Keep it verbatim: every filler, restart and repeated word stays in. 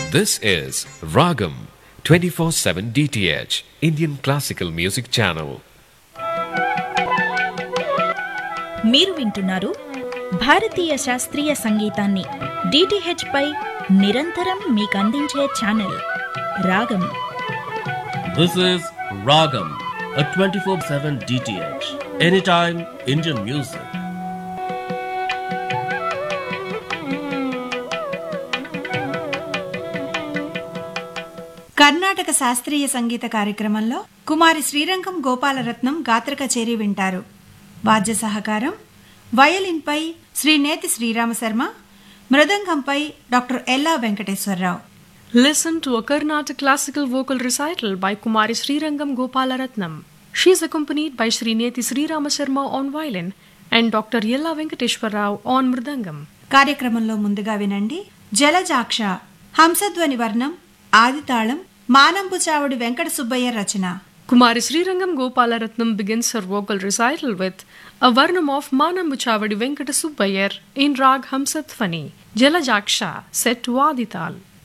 This is Ragam twenty-four seven D T H Indian Classical Music Channel. మీరు వింటున్నారు భారతీయ శాస్త్రీయ సంగీతాన్ని డిటిహెచ్ పై నిరంతరం మీకు అందించే ఛానల్ రాగం. This is Ragam, a twenty-four seven D T H, anytime Indian music. Karnataka శాస్త్రీయ సంగీత కార్యక్రమంలో కుమారి శ్రీరంగం గోపాలరత్నం గాత్ర కచేరీ వింటారు. వాద్య సహకారం వయలిన్పై శ్రీ నేతి Srirama Sharma, మృదంగంపై doctor Ella Venkateswararao. Listen to a Carnatic classical vocal recital by Kumari Srirangam Gopalaratnam. She is accompanied by Sri Neti Sri Rama Sharma on violin and Doctor Yella Venkateshwar Rao on mridangam. కార్యక్రమంలో ముందుగా వినండి జలజాక్ష, హంసధ్వని వర్ణం, ఆదితాళం, మానంబు చావడి వెంకట సుబ్బయ్య రచన. Kumari Srirangam Gopalaratnam begins her vocal recital with a varnam of Manambu Chavadi Venkata Subbayar in Rag Hamsathvani, Jalajaksha, set to Adital.